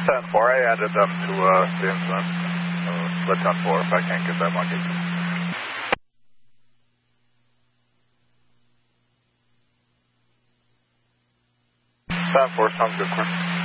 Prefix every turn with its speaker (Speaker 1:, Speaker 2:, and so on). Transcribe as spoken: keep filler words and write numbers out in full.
Speaker 1: ten four, I added them to uh, the incident. Uh, split ten four if I can't get that monkey. ten four, sounds good, Quinn.